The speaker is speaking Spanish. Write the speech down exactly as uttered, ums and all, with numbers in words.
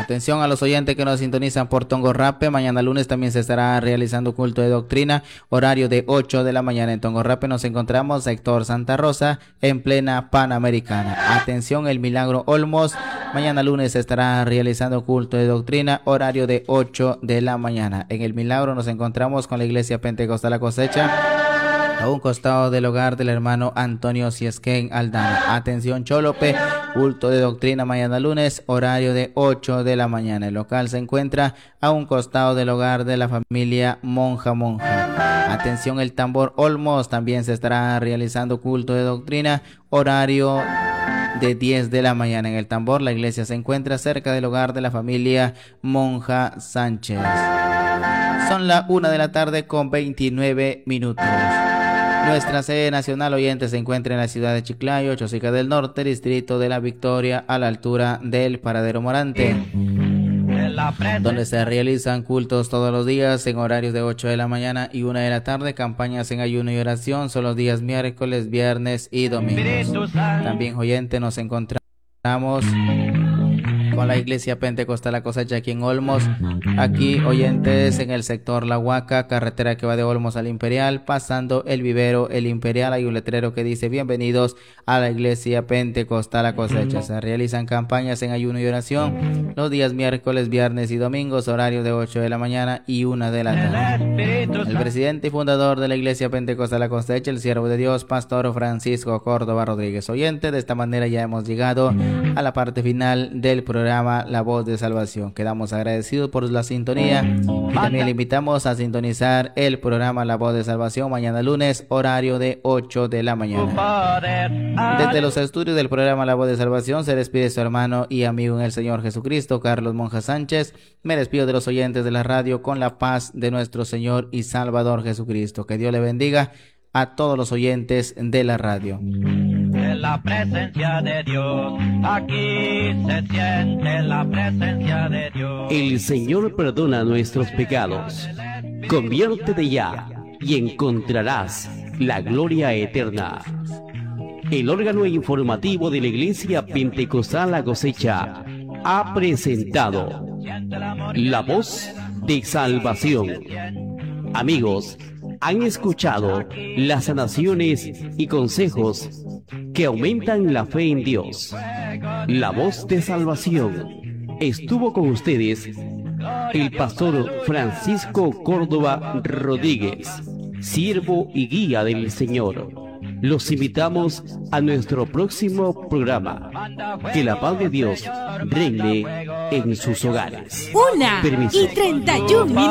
Atención a los oyentes que nos sintonizan por Tongorrape. Mañana lunes también se estará realizando culto de doctrina, horario de ocho de la mañana. En Tongorrape nos encontramos sector Santa Rosa, en plena Panamericana. Atención, el Milagro Olmos. Mañana lunes se estará realizando culto de doctrina, horario de ocho de la mañana. En el Milagro nos encontramos con la Iglesia Pentecostal La Cosecha, a un costado del hogar del hermano Antonio Ciesquén Aldana. Atención, Cholope, culto de doctrina mañana lunes, horario de ocho de la mañana. El local se encuentra a un costado del hogar de la familia Monja Monja. Atención, el Tambor Olmos, también se estará realizando culto de doctrina, horario de diez de la mañana. En el Tambor, la iglesia se encuentra cerca del hogar de la familia Monja Sánchez. Son la una de la tarde con veintinueve minutos. Nuestra sede nacional oyente se encuentra en la ciudad de Chiclayo, Chosica del Norte, distrito de La Victoria, a la altura del Paradero Morante, donde se realizan cultos todos los días en horarios de ocho de la mañana y una de la tarde. Campañas en ayuno y oración son los días miércoles, viernes y domingos. También, oyente, nos encontramos con la Iglesia Pentecostal La Cosecha aquí en Olmos. Aquí, oyentes, en el sector La Huaca, carretera que va de Olmos al Imperial, pasando el vivero El Imperial, hay un letrero que dice: bienvenidos a la Iglesia Pentecostal La Cosecha. Se realizan campañas en ayuno y oración los días miércoles, viernes y domingos, horario de ocho de la mañana y una de la tarde. El presidente y fundador de la Iglesia Pentecostal La Cosecha, el siervo de Dios, Pastor Francisco Córdoba Rodríguez. Oyente, de esta manera ya hemos llegado a la parte final del programa programa La Voz de Salvación. Quedamos agradecidos por la sintonía y también le invitamos a sintonizar el programa La Voz de Salvación mañana lunes, horario de ocho de la mañana. Desde los estudios del programa La Voz de Salvación se despide su hermano y amigo en el Señor Jesucristo, Carlos Monja Sánchez. Me despido de los oyentes de la radio con la paz de nuestro Señor y Salvador Jesucristo. Que Dios le bendiga a todos los oyentes de la radio. La presencia de Dios, aquí se siente la presencia de Dios. El Señor perdona nuestros pecados. Conviértete ya y encontrarás la gloria eterna. El órgano informativo de la Iglesia Pentecostal La Cosecha ha presentado La Voz de Salvación. Amigos, han escuchado las sanaciones y consejos que aumentan la fe en Dios. La Voz de Salvación. Estuvo con ustedes el pastor Francisco Córdoba Rodríguez, siervo y guía del Señor. Los invitamos a nuestro próximo programa. Que la paz de Dios reine en sus hogares. Una Permiso. y treinta y un minutos.